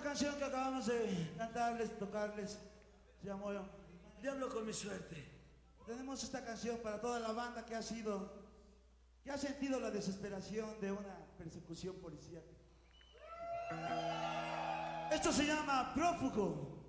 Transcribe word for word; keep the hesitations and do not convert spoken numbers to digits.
canción que acabamos de cantarles, tocarles, se llamó Diablo con mi suerte. Tenemos esta canción para toda la banda que ha sido, que ha sentido la desesperación de una persecución policial. Esto se llama Prófugo.